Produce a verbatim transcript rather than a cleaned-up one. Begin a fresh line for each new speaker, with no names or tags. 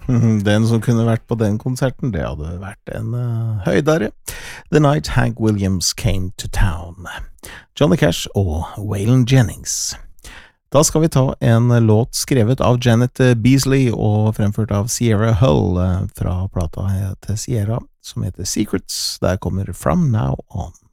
Den som kunne vært på den konserten, det hadde vært en uh, høydare. The Night Hank Williams Came to Town. Johnny Cash og Waylon Jennings. Da skal vi ta en låt skrevet av Janet Beasley og fremført av Sierra Hull fra plata til Sierra, som heter Secrets. Der kommer From Now On.